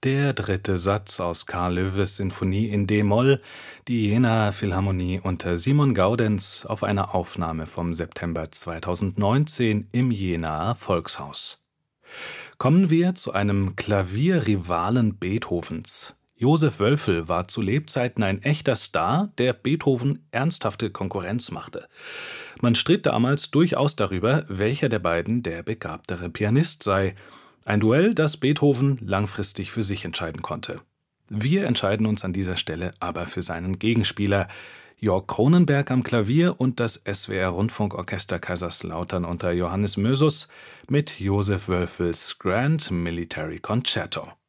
Der dritte Satz aus Carl Loewes Sinfonie in d-Moll, die Jenaer Philharmonie unter Simon Gaudenz auf einer Aufnahme vom September 2019 im Jenaer Volkshaus. Kommen wir zu einem Klavierrivalen Beethovens. Josef Wölfel war zu Lebzeiten ein echter Star, der Beethoven ernsthafte Konkurrenz machte. Man stritt damals durchaus darüber, welcher der beiden der begabtere Pianist sei. Ein Duell, das Beethoven langfristig für sich entscheiden konnte. Wir entscheiden uns an dieser Stelle aber für seinen Gegenspieler. Jörg Cronenberg am Klavier und das SWR-Rundfunkorchester Kaiserslautern unter Johannes Mösus mit Josef Wölfels Grand Military Concerto.